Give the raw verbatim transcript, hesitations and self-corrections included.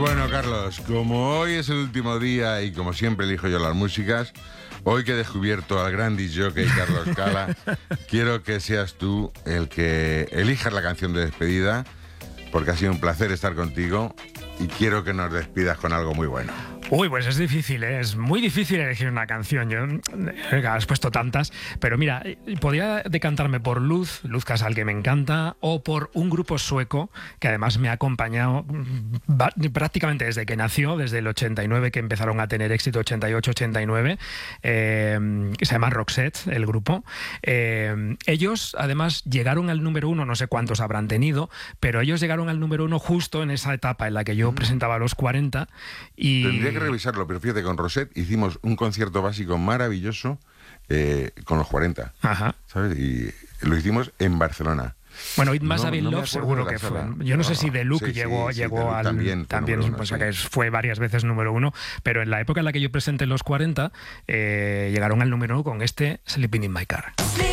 Bueno, Carlos, como hoy es el último día y como siempre elijo yo las músicas, hoy que he descubierto al gran disc jockey Carlos Cala, quiero que seas tú el que elijas la canción de despedida, porque ha sido un placer estar contigo y quiero que nos despidas con algo muy bueno. Uy, pues es difícil, ¿eh? Es muy difícil elegir una canción. Yo, eh, has puesto tantas, pero mira, podría decantarme por Luz, Luz Casal, que me encanta, o por un grupo sueco que además me ha acompañado prácticamente desde que nació, desde el ochenta y nueve, que empezaron a tener éxito, ochenta y ocho, ochenta y nueve, eh, se llama Roxette, el grupo. Eh, ellos además llegaron al número uno, no sé cuántos habrán tenido, pero ellos llegaron al número uno justo en esa etapa en la que yo mm. presentaba los cuarenta y... Tendría que revisarlo, pero fíjate, con Roxette hicimos un concierto básico maravilloso eh, con los cuarenta. Ajá. ¿Sabes? Y lo hicimos en Barcelona. Bueno, It Must no, Have Been no Love seguro que fue. Yo no, no sé si The Look sí, llegó, sí, llegó sí, al... También, también uno, pues, sí. que fue varias veces número uno, pero en la época en la que yo presenté los cuarenta, eh, llegaron al número uno con este Sleeping in My Car. Sí.